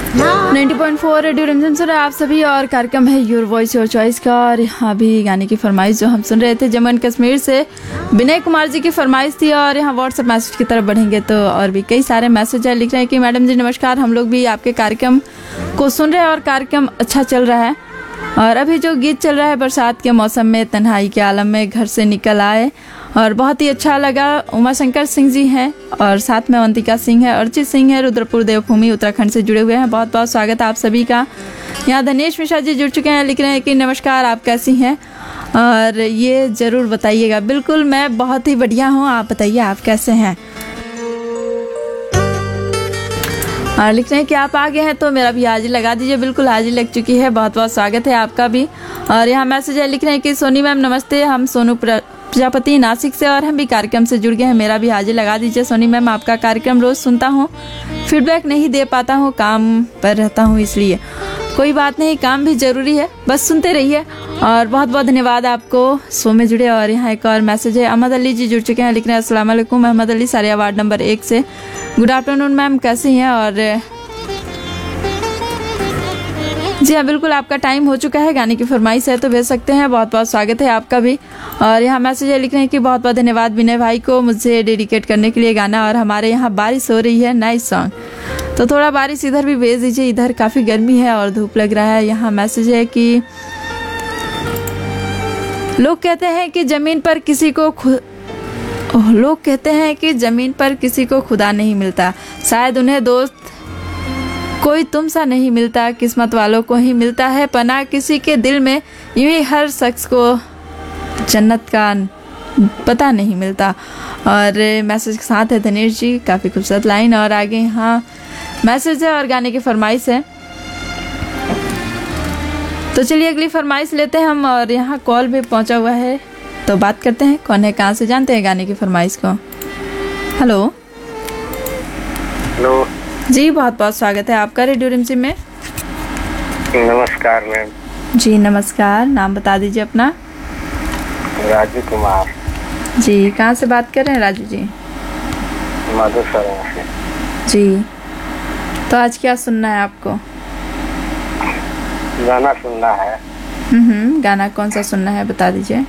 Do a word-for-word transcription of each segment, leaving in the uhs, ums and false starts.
Ninety point four radio रिमझिम सुन रहे हैं आप सभी और कार्यक्रम है योर वॉइस योर चॉइस का। और यहाँ भी गाने की फरमाइश जो हम सुन रहे थे जम्मू एंड कश्मीर से विनय कुमार जी की फरमाइश थी। और यहाँ व्हाट्सएप मैसेज की तरफ बढ़ेंगे तो और भी कई सारे मैसेज है। लिख रहे हैं कि मैडम जी नमस्कार, हम लोग भी आपके कार्यक्रम को सुन रहे हैं और कार्यक्रम अच्छा चल रहा है। और अभी जो गीत चल रहा है बरसात के मौसम में तन्हाई के आलम में घर से निकल आए और बहुत ही अच्छा लगा। उमा शंकर सिंह जी हैं और साथ में अवंतिका सिंह है, अर्चित सिंह है, रुद्रपुर देवभूमि उत्तराखंड से जुड़े हुए हैं। बहुत बहुत स्वागत है आप सभी का। यहाँ धनेश मिश्रा जी जुड़ चुके हैं, लिख रहे हैं कि नमस्कार, आप कैसी हैं और ये ज़रूर बताइएगा। बिल्कुल मैं बहुत ही बढ़िया हूँ, आप बताइए आप कैसे हैं। और लिख रहे हैं कि आप आ गए हैं तो मेरा भी हाजिर लगा दीजिए। बिल्कुल हाजिर लग चुकी है, बहुत बहुत स्वागत है आपका भी। और यहाँ मैसेज है, लिख रहे हैं कि सोनी मैम नमस्ते, हम सोनू प्रजापति नासिक से और हम भी कार्यक्रम से जुड़ गए हैं, मेरा भी हाजिर लगा दीजिए। सोनी मैम आपका कार्यक्रम रोज़ सुनता हूँ, फीडबैक नहीं दे पाता हूँ, काम पर रहता हूँ इसलिए। कोई बात नहीं, काम भी ज़रूरी है, बस सुनते रहिए। और बहुत बहुत धन्यवाद आपको शो में जुड़े। और यहाँ एक और मैसेज है, अहमद अली जी जुड़ चुके हैं, लिख रहे हैं अस्सलाम वालेकुम अहमद अली सारिया वार्ड नंबर एक से। गुड आफ्टरनून मैम, कैसी हैं। और जी हाँ बिल्कुल आपका टाइम हो चुका है, गाने की फरमाइश है तो भेज सकते हैं। बहुत बहुत स्वागत है आपका भी। और यहाँ मैसेज है, लिख रहे हैं कि बहुत बहुत धन्यवाद विनय भाई को मुझसे डेडिकेट करने के लिए गाना। और हमारे यहाँ बारिश हो रही है, नाइस सॉन्ग, तो थोड़ा बारिश इधर भी भेज दीजिए, इधर काफ़ी गर्मी है और धूप लग रहा है। यहाँ मैसेज है कि लोग कहते हैं कि ज़मीन पर किसी को खुद लोग कहते हैं कि ज़मीन पर किसी को खुदा नहीं मिलता, शायद उन्हें दोस्त कोई तुम सा नहीं मिलता, किस्मत वालों को ही मिलता है पना किसी के दिल में, यूं ही हर शख्स को जन्नत का पता नहीं मिलता। और मैसेज के साथ है धनेश जी, काफ़ी खूबसूरत लाइन। और आगे यहाँ मैसेज है और गाने की फरमाइश है, तो चलिए अगली फरमाइश लेते हैं हम। और यहाँ कॉल भी पहुँचा हुआ है तो बात करते हैं, कौन है कहाँ से, जानते हैं गाने की फरमाइश को। हेलो हेलो जी, बहुत बहुत स्वागत है आपका रेडियो रिमझिम में। नमस्कार मैम। जी नमस्कार, नाम बता दीजिए अपना। राजू कुमार जी, कहाँ से बात कर रहे हैं राजू जी? मधुसर से जी, तो आज क्या सुनना है आपको? गाना सुनना है। हम्म गाना कौन सा सुनना है बता दीजिए।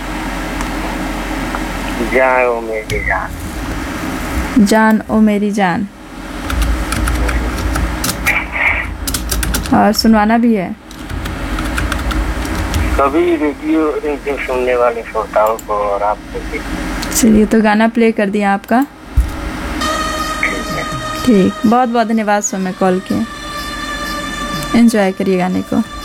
जान ओ मेरी जान। जान ओ मेरी जान, और सुनवाना भी है सभी रेडियो रेडियो सुनने वाले श्रोताओं को और आपको भी। चलिए तो गाना प्ले कर दिया आपका। ठीक, बहुत बहुत धन्यवाद सो में कॉल किए, एंजॉय करिए गाने को।